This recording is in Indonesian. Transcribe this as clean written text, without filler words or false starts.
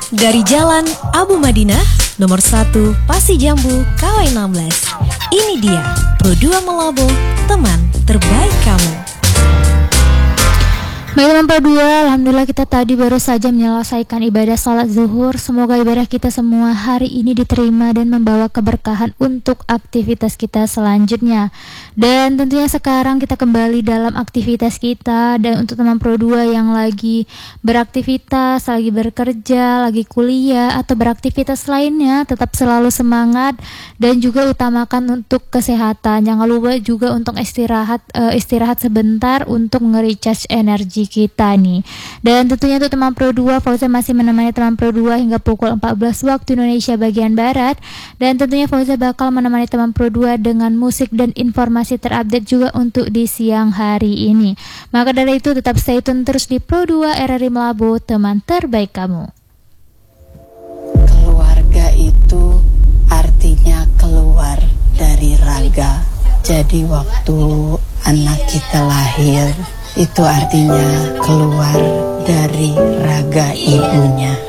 Dari Jalan Abu Madinah, nomor 1 Pasi Jambu, KW 16. Ini dia Pro 2 Melabo, teman terbaik kamu. Baik teman Pro 2, alhamdulillah kita tadi baru saja menyelesaikan ibadah salat zuhur. Semoga ibadah kita semua hari ini diterima dan membawa keberkahan untuk aktivitas kita selanjutnya. Dan tentunya sekarang kita kembali dalam aktivitas kita. Dan untuk teman Pro 2 yang lagi beraktivitas, lagi bekerja, lagi kuliah atau beraktivitas lainnya, tetap selalu semangat dan juga utamakan untuk kesehatan. Jangan lupa juga untuk istirahat sebentar untuk nge-recharge energi kita nih. Dan tentunya untuk teman Pro 2, Fauza masih menemani teman Pro 2 hingga pukul 14 waktu Indonesia bagian Barat. Dan tentunya Fauza bakal menemani teman Pro 2 dengan musik dan informasi terupdate juga untuk di siang hari ini. Maka dari itu tetap stay tune terus di Pro 2 RRI Melabo, teman terbaik kamu. Keluarga itu artinya keluar dari raga. Jadi waktu anak kita lahir, itu artinya keluar dari raga ibunya.